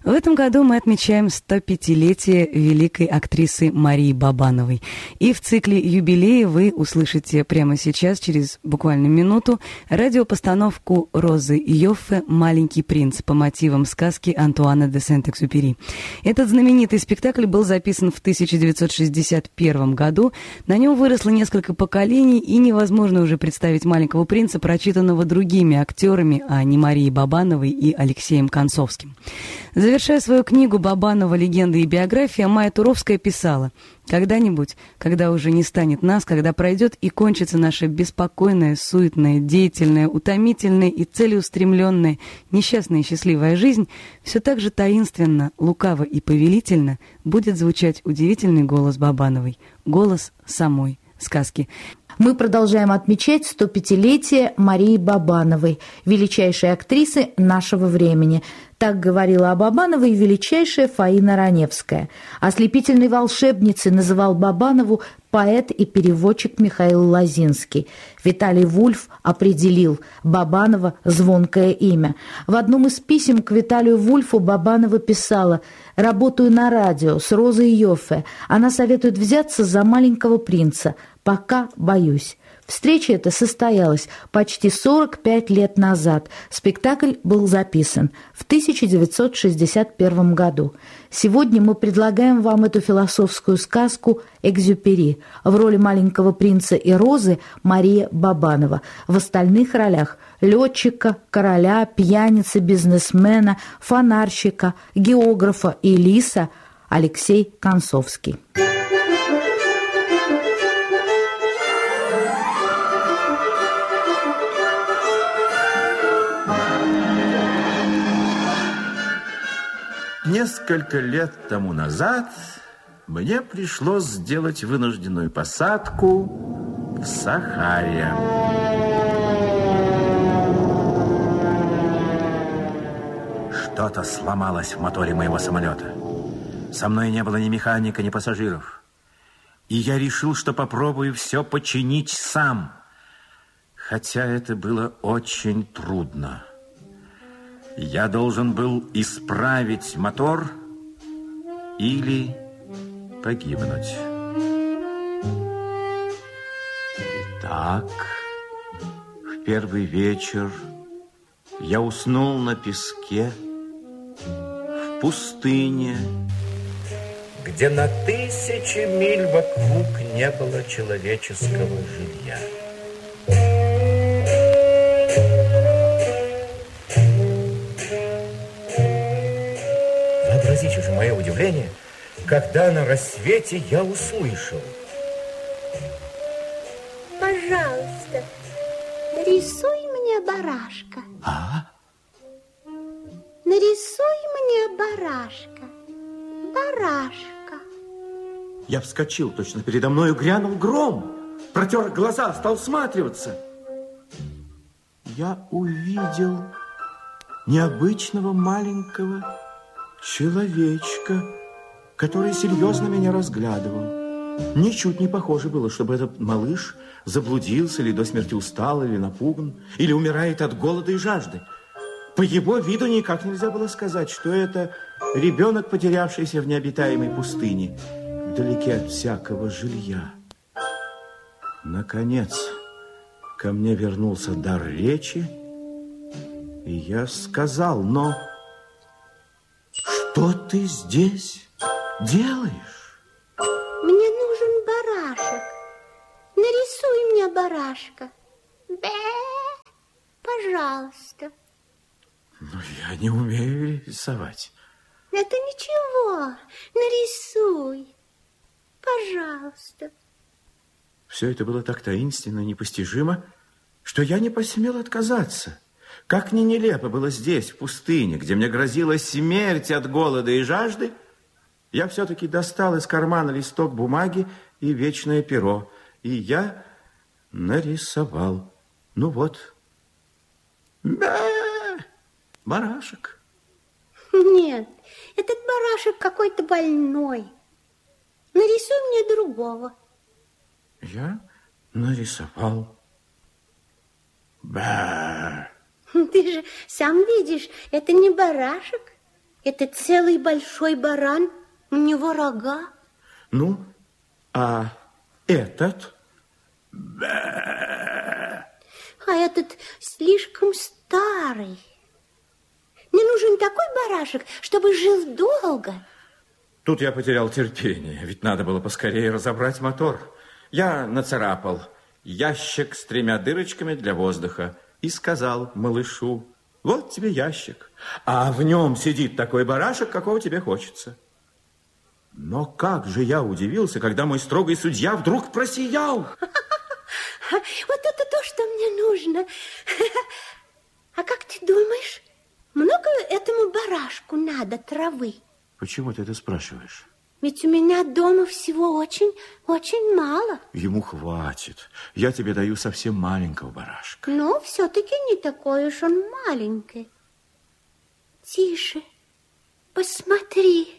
В этом году мы отмечаем 105-летие великой актрисы Марии Бабановой. И в цикле юбилея вы услышите прямо сейчас, через буквально минуту, радиопостановку Розы Йоффе «Маленький принц» по мотивам сказки Антуана де Сент-Экзюпери. Этот знаменитый спектакль был записан в 1961 году. На нем выросло несколько поколений, и невозможно уже представить «Маленького принца», прочитанного другими актерами, а не Марией Бабановой и Алексеем Концовским. Завершая свою книгу «Бабанова. Легенда и биография», Майя Туровская писала: «Когда-нибудь, когда уже не станет нас, когда пройдет и кончится наша беспокойная, суетная, деятельная, утомительная и целеустремленная, несчастная и счастливая жизнь, все так же таинственно, лукаво и повелительно будет звучать удивительный голос Бабановой, голос самой сказки». Мы продолжаем отмечать 105-летие Марии Бабановой, величайшей актрисы нашего времени. Так говорила о Бабановой величайшая Фаина Раневская. Ослепительной волшебницей называл Бабанову поэт и переводчик Михаил Лозинский. Виталий Вульф определил: Бабанова – звонкое имя. В одном из писем к Виталию Вульфу Бабанова писала: «Работаю на радио с Розой Йоффе. Она советует взяться за «Маленького принца». Пока боюсь». Встреча эта состоялась почти 45 лет назад. Спектакль был записан в 1961 году. Сегодня мы предлагаем вам эту философскую сказку «Экзюпери». В роли «Маленького принца» и Розы Мария Бабанова. В остальных ролях – летчика, короля, пьяницы, бизнесмена, фонарщика, географа и лиса – Алексей Концовский. Несколько лет тому назад мне пришлось сделать вынужденную посадку в Сахаре. Что-то сломалось в моторе моего самолета. Со мной не было ни механика, ни пассажиров. И я решил, что попробую все починить сам. Хотя это было очень трудно. Я должен был исправить мотор или погибнуть. Итак, в первый вечер я уснул на песке в пустыне, где на 1000 миль вокруг не было человеческого жилья. Вообразите же мое удивление, когда на рассвете я услышал: «Пожалуйста, нарисуй мне барашка». А? Нарисуй мне барашка. Барашка. Я вскочил, точно передо мною грянул гром. Протер глаза, стал всматриваться. Я увидел необычного маленького человечка, который серьезно меня разглядывал. Ничуть не похоже было, чтобы этот малыш заблудился или до смерти устал, или напуган, или умирает от голода и жажды. По его виду никак нельзя было сказать, что это ребенок, потерявшийся в необитаемой пустыне, вдалеке от всякого жилья. Наконец, ко мне вернулся дар речи, и я сказал: «Но что ты здесь делаешь?» Мне нужен барашек. Нарисуй мне барашка. Бе, пожалуйста. Но я не умею рисовать. Это ничего. Нарисуй. Пожалуйста. Все это было так таинственно и непостижимо, что я не посмел отказаться. Как ни нелепо было здесь, в пустыне, где мне грозила смерть от голода и жажды, я все-таки достал из кармана листок бумаги и вечное перо, и я нарисовал. Ну вот. Барашек. Нет, этот барашек какой-то больной. Нарисуй мне другого. Я нарисовал. Ты же сам видишь, это не барашек, Это целый большой баран, у него рога. Ну, а этот? А этот слишком старый. Мне нужен такой барашек, чтобы жил долго. Тут я потерял терпение, ведь надо было поскорее разобрать мотор. Я нацарапал ящик с 3 дырочками для воздуха и сказал малышу: вот тебе ящик, а в нем сидит такой барашек, какого тебе хочется. Но как же я удивился, когда мой строгий судья вдруг просиял. Вот это то, что мне нужно. А как ты думаешь, много этому барашку надо травы? Почему ты это спрашиваешь? Ведь у меня дома всего очень мало. Ему хватит. Я тебе даю совсем маленького барашка. Но все-таки не такой уж он маленький. Тише, посмотри.